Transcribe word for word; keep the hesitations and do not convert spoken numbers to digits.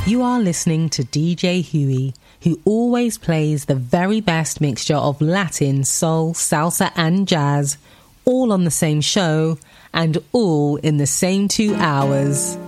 You are listening to D J Huey, who always plays the very best mixture of Latin, soul, salsa and jazz, all on the same show and all in the same two hours.